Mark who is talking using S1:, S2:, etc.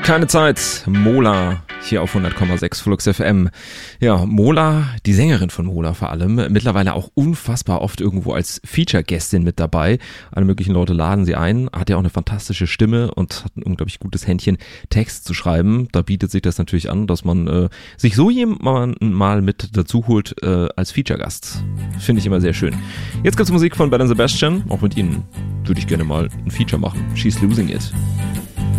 S1: keine Zeit. Mola hier auf 100,6 Flux FM. Ja, Mola, die Sängerin von Mola vor allem, mittlerweile auch unfassbar oft irgendwo als Feature-Gästin mit dabei. Alle möglichen Leute laden sie ein, hat ja auch eine fantastische Stimme und hat ein unglaublich gutes Händchen, Text zu schreiben. Da bietet sich das natürlich an, dass man sich so jemanden mal mit dazu holt als Feature-Gast. Finde ich immer sehr schön. Jetzt gibt's Musik von Ben and Sebastian. Auch mit ihnen würde ich gerne mal ein Feature machen. She's Losing It.